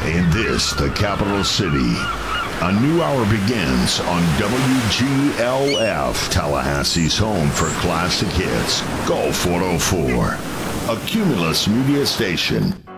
In this, the capital city, a new hour begins on WGLF, Tallahassee's home for classic hits, Gulf 104, a Cumulus media station.